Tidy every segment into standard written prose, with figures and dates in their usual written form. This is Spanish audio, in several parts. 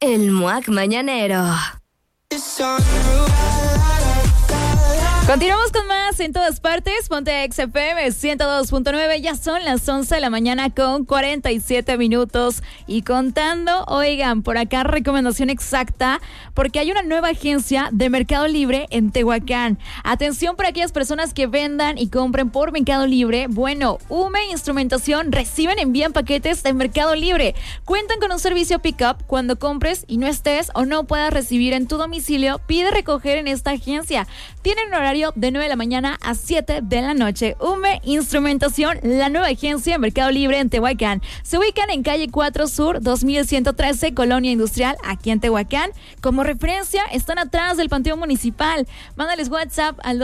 El MUAC Mañanero. Continuamos con más en todas partes. Ponte XFM 102.9. Ya son las 11 de la mañana con 47 minutos y contando. Oigan, por acá recomendación exacta porque hay una nueva agencia de Mercado Libre en Tehuacán. Atención para aquellas personas que vendan y compren por Mercado Libre. Bueno, UME Instrumentación reciben, envían paquetes de Mercado Libre. Cuentan con un servicio pick-up cuando compres y no estés o no puedas recibir en tu domicilio. Pide recoger en esta agencia. Tienen un horario de 9 de la mañana a 7 de la noche. UME Instrumentación, la nueva agencia de Mercado Libre en Tehuacán. Se ubican en calle 4 Sur, 2113, Colonia Industrial, aquí en Tehuacán. Como referencia, están atrás del Panteón Municipal. Mándales WhatsApp al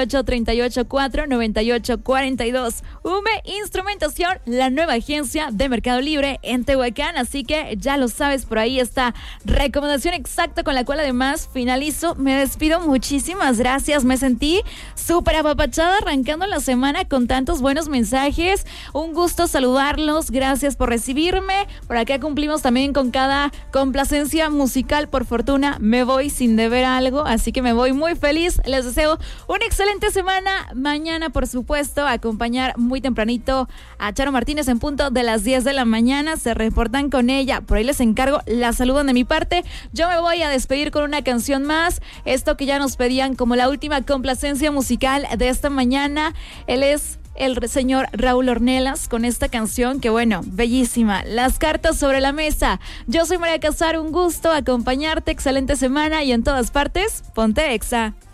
238-384-9842. UME Instrumentación, la nueva agencia de Mercado Libre en Tehuacán. Así que ya lo sabes, por ahí está recomendación exacta con la cual además finalizo. Me despido, muchísimas gracias. Me sentí súper apapachada arrancando la semana con tantos buenos mensajes. Un gusto saludarlos. Gracias por recibirme. Por acá cumplimos también con cada complacencia musical. Por fortuna me voy sin deber algo, así que me voy muy feliz. Les deseo una excelente semana. Mañana, por supuesto, acompañar muy tempranito a Charo Martínez en punto de las 10 de la mañana. Se reportan con ella. Por ahí les encargo. La saludan de mi parte. Yo me voy a despedir con una canción más. Esto que ya nos pedían como la última complacencia musical de esta mañana. Él es el señor Raúl Ornelas con esta canción que, bueno, bellísima. Las cartas sobre la mesa. Yo soy María Casar, un gusto acompañarte. Excelente semana y en todas partes, ponte Exa.